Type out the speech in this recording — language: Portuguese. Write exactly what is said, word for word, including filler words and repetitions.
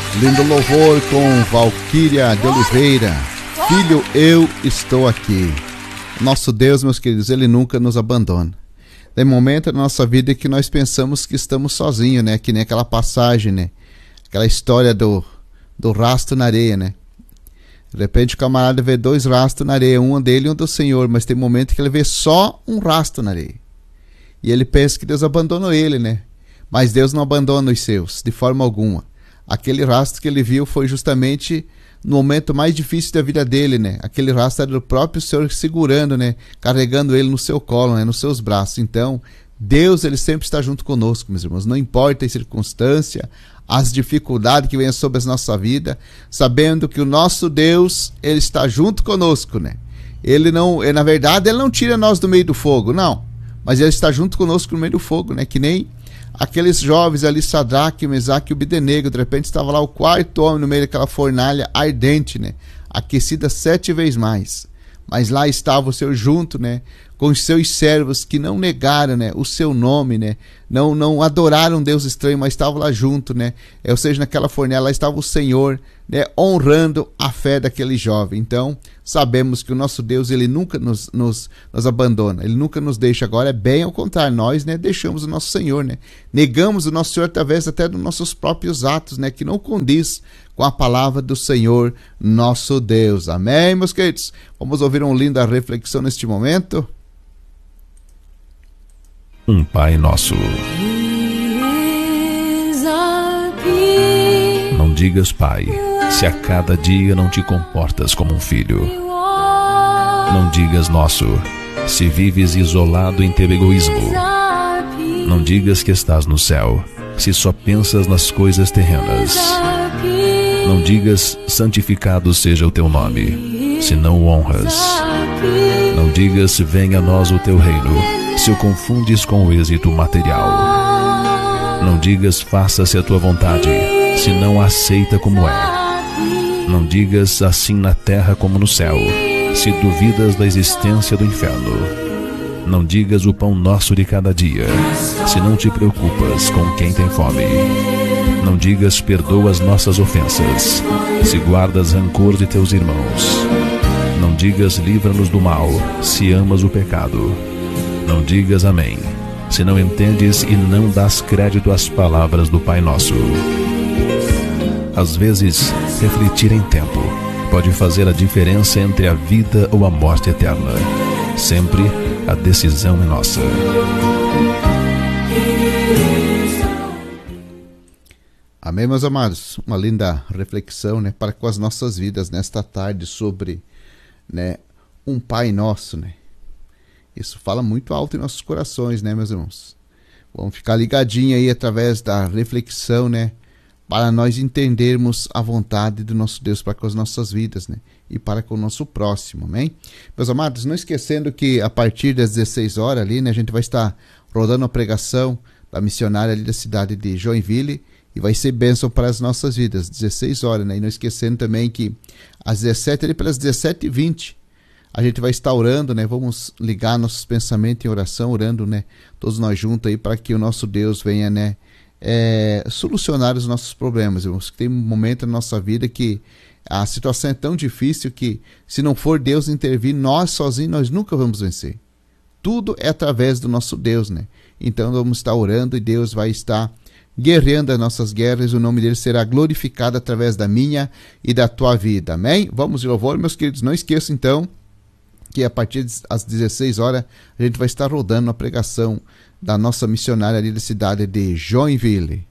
Lindo louvor com Valquíria de Oliveira. Filho, eu estou aqui. Nosso Deus, meus queridos, Ele nunca nos abandona. Tem momento na nossa vida que nós pensamos que estamos sozinhos, né? Que nem aquela passagem, né? Aquela história do, do rastro na areia, né? De repente o camarada vê dois rastros na areia, um dele e um do Senhor, mas tem momento que ele vê só um rastro na areia. E ele pensa que Deus abandonou ele, né? Mas Deus não abandona os seus, de forma alguma. Aquele rastro que ele viu foi justamente no momento mais difícil da vida dele, né? Aquele rastro era do próprio Senhor segurando, né? Carregando ele no seu colo, né? Nos seus braços. Então, Deus, Ele sempre está junto conosco, meus irmãos. Não importa a circunstância, as dificuldades que venham sobre a nossa vida, sabendo que o nosso Deus, Ele está junto conosco, né? Ele não, ele, na verdade, Ele não tira nós do meio do fogo, não. Mas Ele está junto conosco no meio do fogo, né? Que nem aqueles jovens ali, Sadraque, Mesaque e Abdenego, de repente estava lá o quarto homem no meio daquela fornalha ardente, né? Aquecida sete vezes mais. Mas lá estava o Senhor junto, né? Com os seus servos que não negaram, né? O seu nome, né? Não, não adoraram um Deus estranho, mas estavam lá junto, né? Ou seja, naquela fornalha lá estava o Senhor, né? Honrando a fé daquele jovem. Então, sabemos que o nosso Deus, Ele nunca nos, nos, nos abandona. Ele nunca nos deixa. Agora é bem ao contrário. Nós, né? Deixamos o nosso Senhor, né? Negamos o nosso Senhor através até dos nossos próprios atos, né? Que não condiz com a palavra do Senhor, nosso Deus. Amém, meus queridos? Vamos ouvir uma linda reflexão neste momento. Um Pai Nosso. Não digas, Pai, se a cada dia não te comportas como um filho. Não digas nosso, se vives isolado em teu egoísmo. Não digas que estás no céu, se só pensas nas coisas terrenas. Não digas, santificado seja o teu nome, se não o honras. Não digas, venha a nós o teu reino, se o confundes com o êxito material. Não digas, faça-se a tua vontade, se não a aceita como é. Não digas, assim na terra como no céu, se duvidas da existência do inferno. Não digas, o pão nosso de cada dia, se não te preocupas com quem tem fome. Não digas, perdoa as nossas ofensas, se guardas rancor de teus irmãos. Não digas, livra-nos do mal, se amas o pecado. Não digas amém, se não entendes e não dás crédito às palavras do Pai Nosso. Às vezes, refletir em tempo pode fazer a diferença entre a vida ou a morte eterna. Sempre a decisão é nossa. Amém, meus amados? Uma linda reflexão, né, para com as nossas vidas nesta tarde sobre, né, um Pai Nosso, né? Isso fala muito alto em nossos corações, né, meus irmãos? Vamos ficar ligadinho aí através da reflexão, né, para nós entendermos a vontade do nosso Deus para com as nossas vidas, né, e para com o nosso próximo, amém? Meus amados, não esquecendo que a partir das dezesseis horas ali, né, a gente vai estar rodando a pregação da missionária ali da cidade de Joinville, e vai ser bênção para as nossas vidas, dezesseis horas, né? E não esquecendo também que às dezessete, ali pelas dezessete e vinte, a gente vai estar orando, né? Vamos ligar nossos pensamentos em oração, orando, né? Todos nós juntos aí, para que o nosso Deus venha, né? É, solucionar os nossos problemas, irmãos. Tem um momento na nossa vida que a situação é tão difícil que, se não for Deus intervir, nós sozinhos, nós nunca vamos vencer. Tudo é através do nosso Deus, né? Então vamos estar orando e Deus vai estar guerreando as nossas guerras, o nome dele será glorificado através da minha e da tua vida, amém? Vamos de louvor, meus queridos. Não esqueça então que a partir das dezesseis horas a gente vai estar rodando a pregação da nossa missionária ali da cidade de Joinville.